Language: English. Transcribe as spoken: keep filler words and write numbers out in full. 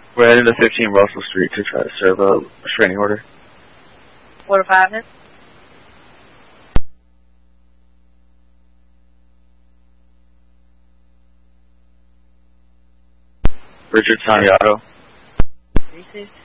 We're heading to fifteen Russell Street to try to serve a restraining order. Four to five minutes. Richard Taniato. Three six